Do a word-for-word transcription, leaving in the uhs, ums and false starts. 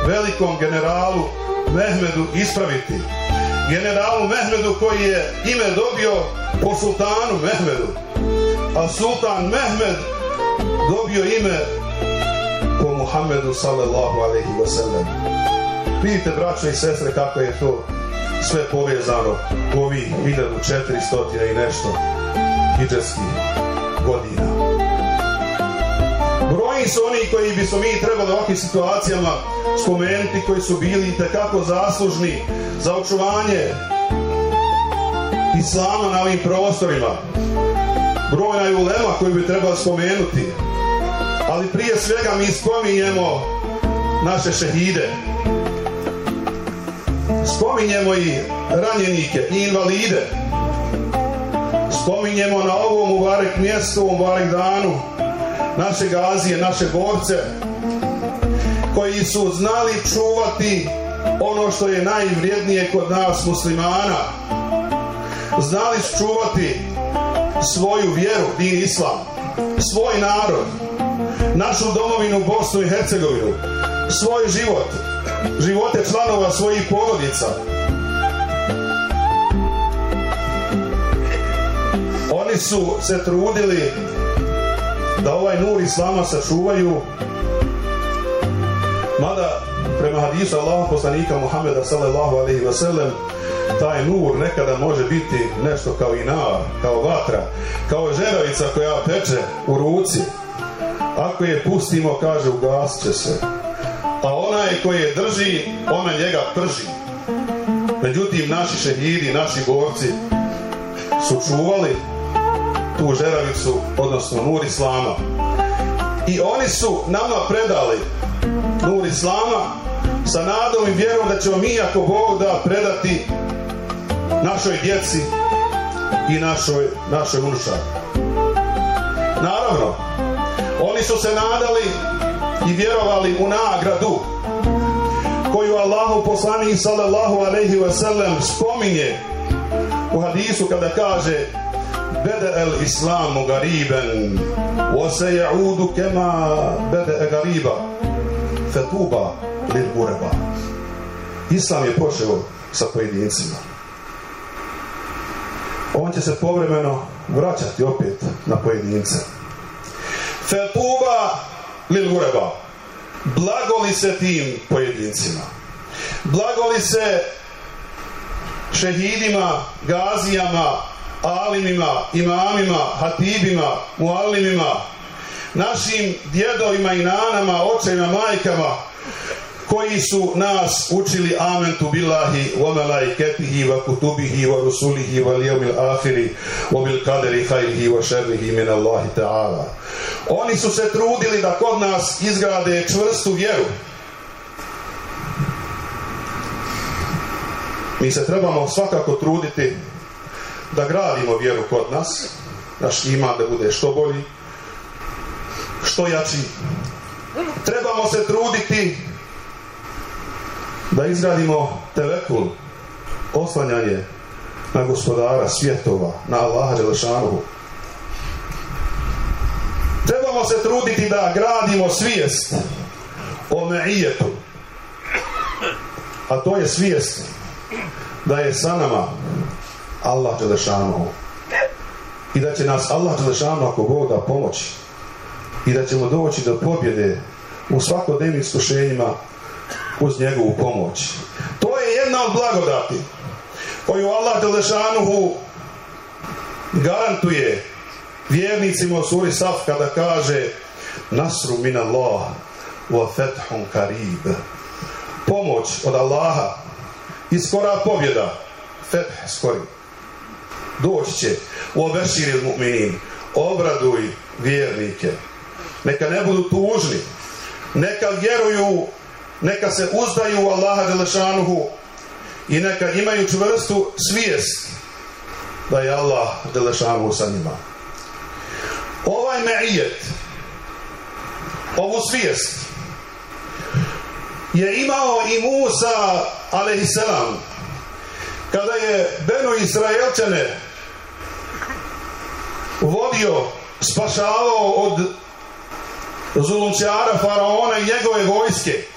velikom generalu Mehmedu ispraviti. Generalu Mehmedu koji je ime dobio po sultanu Mehmedu, a sultan Mehmed dobio ime po Muhammedu sallallahu alejhi ve sellem. Vidite, braćo i sestre, kako je to sve povezano u ovih hiljadu četiristo i nešto hidžetskih godina. Brojni su oni koji bi smo mi trebali u ovakvim situacijama spomenuti, koji su bili itekako zaslužni za očuvanje islama na ovim prostorima. Brojna je ulema koju bi trebali spomenuti, ali prije svega mi spominjemo naše šehide, spominjemo i ranjenike i invalide, spominjemo na ovom mubarek mjestu, u mubarek danu naše gazije, naše borce koji su znali čuvati ono što je najvrijednije kod nas muslimana, znali su čuvati svoju vjeru, din islam, svoj narod, našu domovinu Bosnu i Hercegovinu, svoj život, živote članova svojih porodica. Oni su se trudili da ovaj nur islama sačuvaju, mada prema hadisu Allahov poslanika Muhameda sallallahu alejhi ve sellem taj nur nekada može biti nešto kao inar, kao vatra, kao žeravica koja peče u ruci. Ako je pustimo, kaže, ugasit će se, a onaj koji je drži, ona njega prži. Međutim, naši šehidi, naši borci su čuvali tu žeravicu, odnosno nur islama, i oni su nama predali nur islama sa nadom i vjerom da ćemo mi, ako Bog da, predati našoj djeci i našoj, našoj unučadi. Naravno, oni su se nadali i vjerovali u nagradu koju Allahov poslanik sallallahu alejhi ve sellem spominje u hadisu kada kaže: bede el islamu gariben wa sayaudu kama bede gariba fetuba lil gureba. Islam je počeo sa pojedincima, on će se povremeno vraćati opet na pojedince. Fetuba lil gureba, blagoli se tim pojedincima, blagoli se šehidima, gazijama, alimima, imamima, hatibima, muallimima, našim djedovima i nanama, očevima, majkama, koji su nas učili amentu billahi wa malaikatihi wa kutubihi wa rusulihi wa liyawmil akhiri wa bil qadari khairihi wa sharrihi min Allahi ta'ala. Oni su se trudili da kod nas izgrade čvrstu vjeru. Mi se trebamo svakako truditi da gradimo vjeru kod nas, naš iman da bude što bolji, što jači. Trebamo se truditi da izgradimo tevekul, oslanjanje na gospodara svjetova, na Allaha dželešanuhu. Trebamo se truditi da gradimo svijest o meijetu, a to je svijest da je sa nama Allah dželešanuhu i da će nas Allah dželešanuhu, ako Bog da, pomoći i da ćemo doći do pobjede u svakodnevnim iskušenjima uz njegovu pomoć. To je jedna od blagodati koju Allah dželešanuhu garantuje vjernicima u suri Saf kada kaže: nasru min Allah wa fethun karib. Pomoć od Allaha i skora pobjeda, feth skori, doći će. U obeširil mu'minin, obraduj vjernike, neka ne budu tužni, neka vjeruju, neka se uzdaju u Allaha dželešanuhu i neka imaju čvrstu svijest da je Allah dželešanuhu sa njima. Ovaj meijet, ovu svijest je imao i Musa alejhiselam kada je Benu Israelčane vodio, spašavao od zulumčara faraona i njegove vojske.